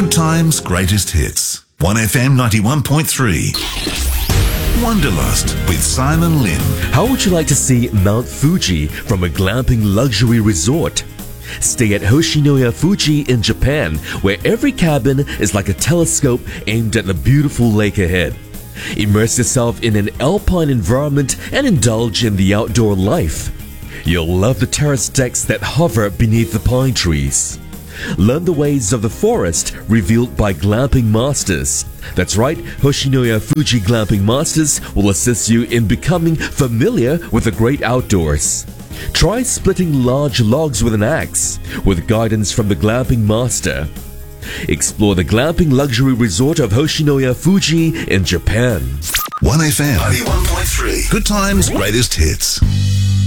Good times, greatest hits. 1FM 91.3. Wanderlust with Simon Lin. How would you like to see Mount Fuji from a glamping luxury resort? Stay at Hoshinoya Fuji in Japan, where every cabin is like a telescope aimed at the beautiful lake ahead. Immerse yourself in an alpine environment and indulge in the outdoor life. You'll love the terrace decks that hover beneath the pine trees. Learn the ways of the forest revealed by glamping masters. That's right, Hoshinoya Fuji Glamping Masters will assist you in becoming familiar with the great outdoors. Try splitting large logs with an axe, with guidance from the glamping master. Explore the glamping luxury resort of Hoshinoya Fuji in Japan. 1FM 91.3. Good times, greatest hits.